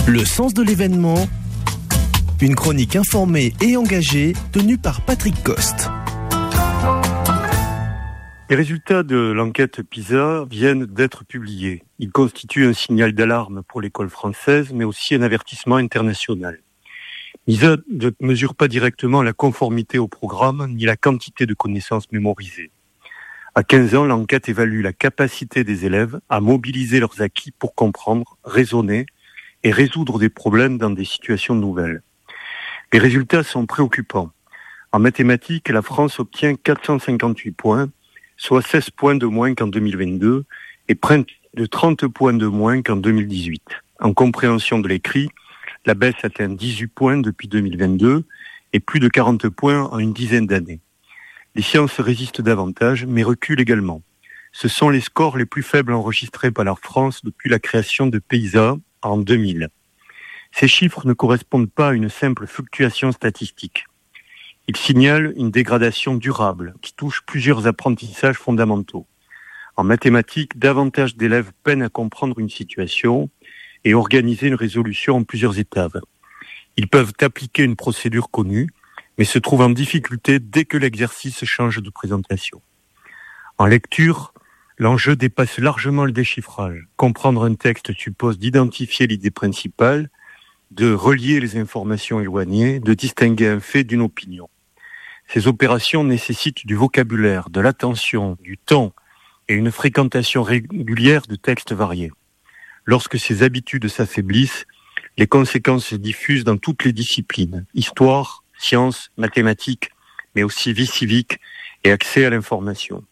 Le sens de l'événement, une chronique informée et engagée tenue par Patrick Coste. Les résultats de l'enquête PISA viennent d'être publiés. Ils constituent un signal d'alarme pour l'école française, mais aussi un avertissement international. PISA ne mesure pas directement la conformité au programme, ni la quantité de connaissances mémorisées. À 15 ans, l'enquête évalue la capacité des élèves à mobiliser leurs acquis pour comprendre, raisonner et résoudre des problèmes dans des situations nouvelles. Les résultats sont préoccupants. En mathématiques, la France obtient 458 points, soit 16 points de moins qu'en 2022 et près de 30 points de moins qu'en 2018. En compréhension de l'écrit, la baisse atteint 18 points depuis 2022 et plus de 40 points en une dizaine d'années. Les sciences résistent davantage, mais reculent également. Ce sont les scores les plus faibles enregistrés par la France depuis la création de PISA en 2000. Ces chiffres ne correspondent pas à une simple fluctuation statistique. Ils signalent une dégradation durable qui touche plusieurs apprentissages fondamentaux. En mathématiques, davantage d'élèves peinent à comprendre une situation et organiser une résolution en plusieurs étapes. Ils peuvent appliquer une procédure connue, mais se trouvent en difficulté dès que l'exercice change de présentation. En lecture, l'enjeu dépasse largement le déchiffrage. Comprendre un texte suppose d'identifier l'idée principale, de relier les informations éloignées, de distinguer un fait d'une opinion. Ces opérations nécessitent du vocabulaire, de l'attention, du temps et une fréquentation régulière de textes variés. Lorsque ces habitudes s'affaiblissent, les conséquences se diffusent dans toutes les disciplines, histoire, sciences, mathématiques, mais aussi vie civique et accès à l'information.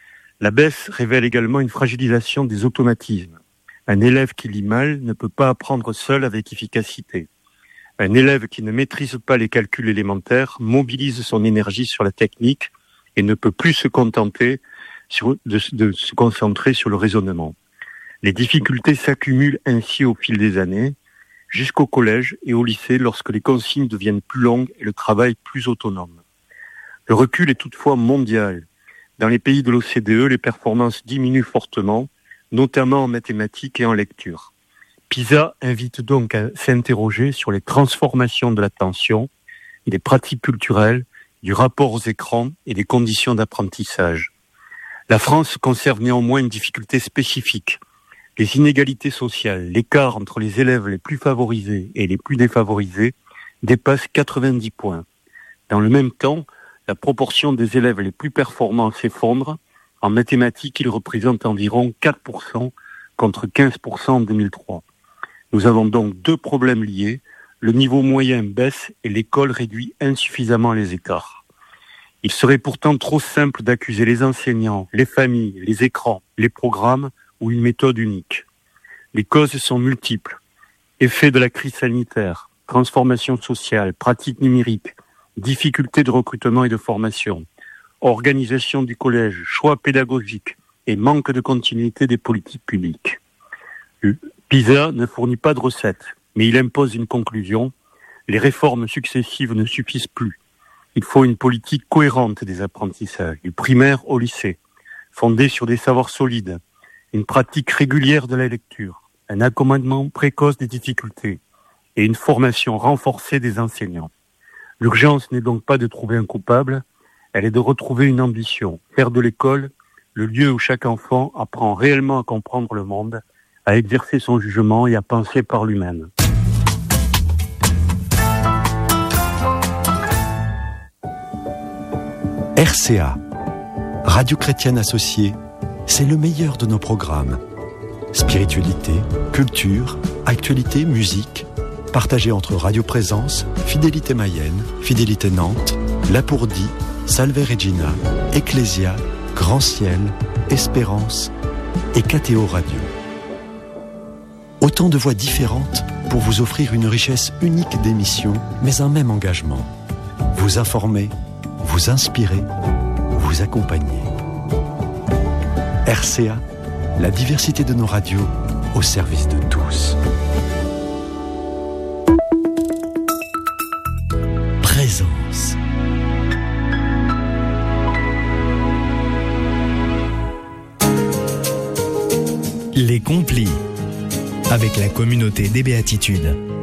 La baisse révèle également une fragilisation des automatismes. Un élève qui lit mal ne peut pas apprendre seul avec efficacité. Un élève qui ne maîtrise pas les calculs élémentaires mobilise son énergie sur la technique et ne peut plus se contenter de se concentrer sur le raisonnement. Les difficultés s'accumulent ainsi au fil des années, jusqu'au collège et au lycée lorsque les consignes deviennent plus longues et le travail plus autonome. Le recul est toutefois mondial. Dans les pays de l'OCDE, les performances diminuent fortement, notamment en mathématiques et en lecture. PISA invite donc à s'interroger sur les transformations de l'attention, des pratiques culturelles, du rapport aux écrans et des conditions d'apprentissage. La France conserve néanmoins une difficulté spécifique. Les inégalités sociales, l'écart entre les élèves les plus favorisés et les plus défavorisés dépasse 90 points. Dans le même temps, la proportion des élèves les plus performants s'effondre. En mathématiques, ils représentent environ 4% contre 15% en 2003. Nous avons donc deux problèmes liés. Le niveau moyen baisse et l'école réduit insuffisamment les écarts. Il serait pourtant trop simple d'accuser les enseignants, les familles, les écrans, les programmes ou une méthode unique. Les causes sont multiples. Effet de la crise sanitaire, transformation sociale, pratiques numériques, difficultés de recrutement et de formation, organisation du collège, choix pédagogiques et manque de continuité des politiques publiques. PISA ne fournit pas de recettes, mais il impose une conclusion. Les réformes successives ne suffisent plus. Il faut une politique cohérente des apprentissages, du primaire au lycée, fondée sur des savoirs solides, une pratique régulière de la lecture, un accommodement précoce des difficultés et une formation renforcée des enseignants. L'urgence n'est donc pas de trouver un coupable, elle est de retrouver une ambition, faire de l'école le lieu où chaque enfant apprend réellement à comprendre le monde, à exercer son jugement et à penser par lui-même. RCA, Radio Chrétienne Associée, c'est le meilleur de nos programmes. Spiritualité, culture, actualité, musique, partagé entre Radio Présence, Fidélité Mayenne, Fidélité Nantes, Lapourdie, Salve Regina, Ecclésia, Grand Ciel, Espérance et KTO Radio. Autant de voix différentes pour vous offrir une richesse unique d'émissions, mais un même engagement. Vous informer, vous inspirer, vous accompagner. RCA, la diversité de nos radios au service de tous. Présence. Les Complis. avec la communauté des Béatitudes.